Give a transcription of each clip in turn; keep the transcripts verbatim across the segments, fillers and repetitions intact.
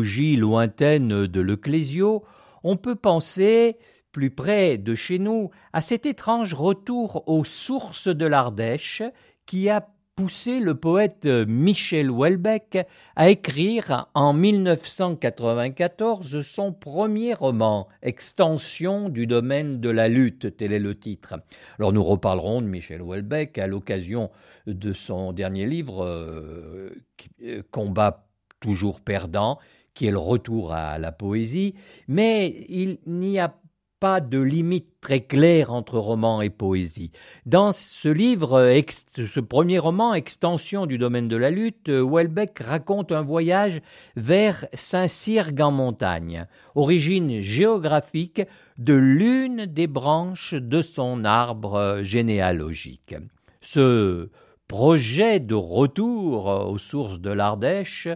mythologie lointaine de l'Ecclésio, on peut penser, plus près de chez nous, à cet étrange retour aux sources de l'Ardèche qui a poussé le poète Michel Houellebecq à écrire en mille neuf cent quatre-vingt-quatorze son premier roman, Extension du domaine de la lutte, tel est le titre. Alors nous reparlerons de Michel Houellebecq à l'occasion de son dernier livre, euh, Combat toujours perdant, qui est le retour à la poésie, mais il n'y a pas de limite très claire entre roman et poésie. Dans ce livre, ex- ce premier roman, Extension du domaine de la lutte, Houellebecq raconte un voyage vers Saint-Cirgue-en-Montagne, origine géographique de l'une des branches de son arbre généalogique. Ce projet de retour aux sources de l'Ardèche,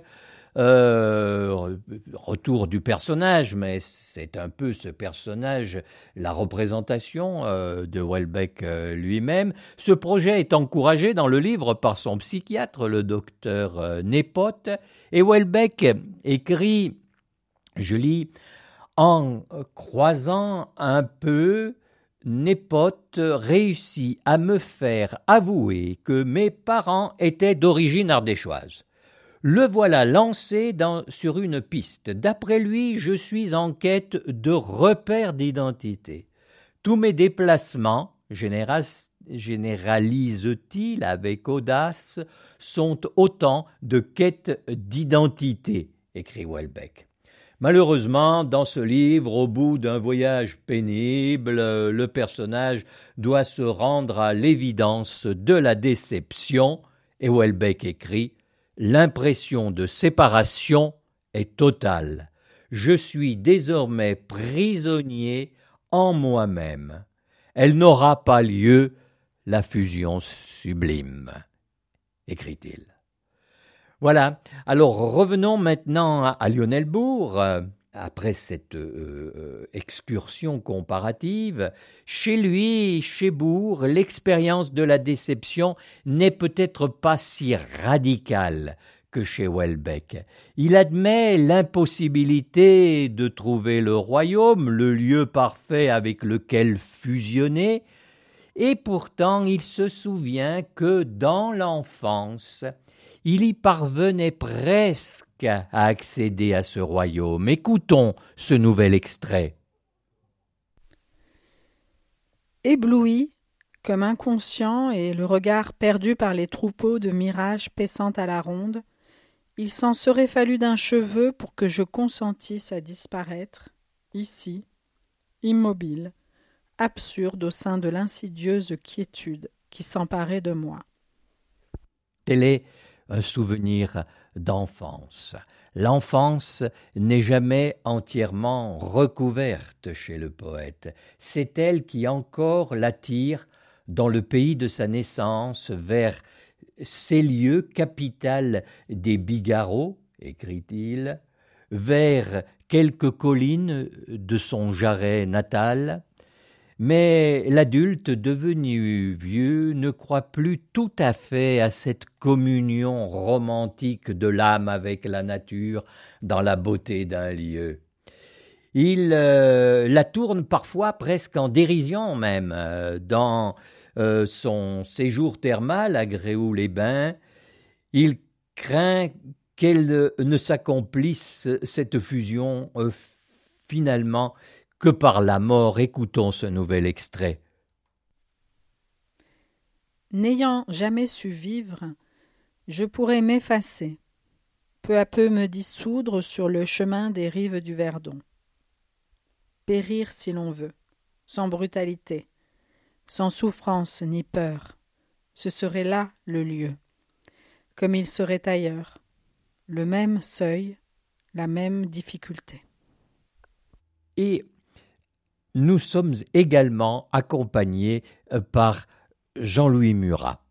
Euh, retour du personnage, mais c'est un peu ce personnage, la représentation euh, de Houellebecq euh, lui-même. Ce projet est encouragé dans le livre par son psychiatre, le docteur euh, Népote, et Houellebecq écrit, je lis, « En croisant un peu, Népote réussit à me faire avouer que mes parents étaient d'origine ardéchoise. Le voilà lancé dans, sur une piste. D'après lui, je suis en quête de repères d'identité. Tous mes déplacements, généras- généralise-t-il avec audace, sont autant de quêtes d'identité, écrit Houellebecq. Malheureusement, dans ce livre, au bout d'un voyage pénible, le personnage doit se rendre à l'évidence de la déception, et Houellebecq écrit « L'impression de séparation est totale. Je suis désormais prisonnier en moi-même. Elle n'aura pas lieu, la fusion sublime, » écrit-il. Voilà. Alors revenons maintenant à Lionel Bourg. Après cette euh, excursion comparative, chez lui, chez Bourg, l'expérience de la déception n'est peut-être pas si radicale que chez Houellebecq. Il admet l'impossibilité de trouver le royaume, le lieu parfait avec lequel fusionner, et pourtant il se souvient que dans l'enfance, il y parvenait presque à accéder à ce royaume. Écoutons ce nouvel extrait. Ébloui, comme inconscient et le regard perdu par les troupeaux de mirages paissant à la ronde, il s'en serait fallu d'un cheveu pour que je consentisse à disparaître, ici, immobile, absurde au sein de l'insidieuse quiétude qui s'emparait de moi. Tel est un souvenir d'enfance. L'enfance n'est jamais entièrement recouverte chez le poète. C'est elle qui encore l'attire dans le pays de sa naissance vers ces lieux capitales des Bigarreaux, écrit-il, vers quelques collines de son Jarret natal. Mais l'adulte devenu vieux ne croit plus tout à fait à cette communion romantique de l'âme avec la nature dans la beauté d'un lieu. Il euh, la tourne parfois presque en dérision même. Euh, dans euh, son séjour thermal à Gréoux-les-Bains, il craint qu'elle ne s'accomplisse, cette fusion, euh, finalement, que par la mort. Écoutons ce nouvel extrait. N'ayant jamais su vivre, je pourrais m'effacer, peu à peu me dissoudre sur le chemin des rives du Verdon. Périr si l'on veut, sans brutalité, sans souffrance ni peur, ce serait là le lieu, comme il serait ailleurs, le même seuil, la même difficulté. Et nous sommes également accompagnés par Jean-Louis Murat.